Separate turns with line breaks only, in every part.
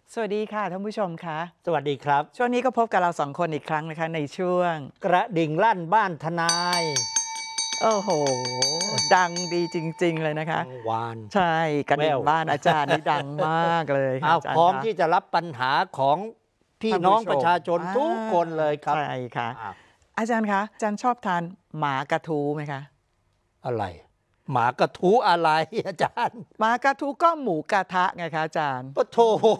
สวัสดีค่ะท่านผู้ชมคะ
สวัสดีครับ
ช่วงนี้ก็พบกับเราสองคนอีกครั้งนะคะในช่วง
กระดิ่งลั่นบ้านทนาย
โอ้โหดังดีจริงๆเลยนะคะ
กังวาน
ใช่กระ
แวว
ดิ่งบ้านอาจารย์นี่ดังมากเลยค่ะอาจาร
พร้อม
ย์คะ
ที่จะรับปัญหาของพี่
ท่าน
น้อง
ผู้ชม
ประชาชนทุกคนเลยครับ
ใช่ค่ะ
อ้าว
อาจารย์คะอาจารย์ชอบทานหมากระทูไหมคะ
อะไร หมากระทูอะไรอาจารย์
หมากระทูก็หมูกระทะไงคะอาจารย์
ปะโถ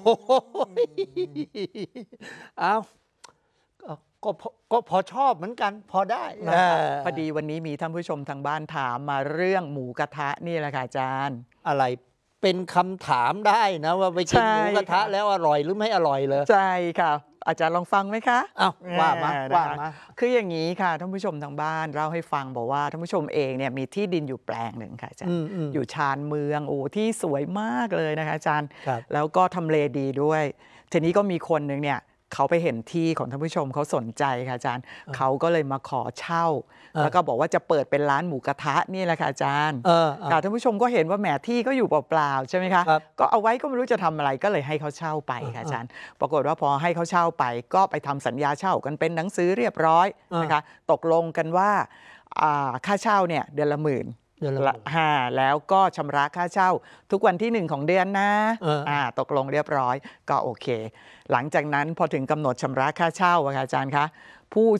เอาก็พอชอบเหมือนกัน พอได้
นะคะพอดีวันนี้มีท่านผู้ชมทางบ้านถามมาเรื่องหมูกระทะนี่แหละค่ะอาจารย์
อะไรเป็นคำถามได้นะว่าไปกิน
ใช่
หมูกระทะ
ค่ะ
แล้วอร่อยหรือไม่อร่อยเลย
ใช่ค่ะอาจารย์ลองฟังไหมคะ
อ้าวว่ามาว่า
นะคะ
มา
คืออย่างนี้ค่ะท่านผู้ชมทางบ้านเล่าให้ฟังบอกว่าท่านผู้ชมเองเนี่ยมีที่ดินอยู่แปลงหนึ่งค่ะอาจารย์อยู่ชานเมืองโอ้ที่สวยมากเลยนะคะอาจารย์
ครับ
แล้วก็ทำเลดีด้วยทีนี้ก็มีคนหนึ่งเนี่ยเขาไปเห็นที่ของท่านผู้ชมเขาสนใจค่ะอาจารย์เขาก็เลยมาขอเช่าแล้วก็บอกว่าจะเปิดเป็นร้านหมูกระทะนี่แหละค่ะอาจารย์ค่ะท่านผู้ชมก็เห็นว่าแหมที่ก็อยู่เปล่าๆใช่ไหมคะ
ครับ
ก็เอาไว้ก็ไม่รู้จะทำอะไรก็เลยให้เขาเช่าไปค่ะอาจารย์ ปรากฏว่าพอให้เขาเช่าไปก็ไปทำสัญญาเช่ากันเป็นหนังสือเรียบร้อยนะคะตกลงกันว่าค่าเช่าเนี่ยเดือนละ10,000
เดือนละ
แล้วก็ชำระค่าเช่าทุกวันที่1ของเดือนนะตกลงเรียบร้อยก็โอเคหลังจากนั้นพอถึงกำหนดชำระค่าเช่าค่ะอาจารย์คะผู้